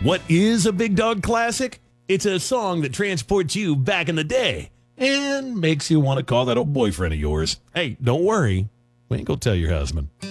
What is a Big Dog classic? It's a song that transports you back in the day And makes you want to call that old boyfriend of yours. Hey, don't worry. We ain't gonna tell your husband.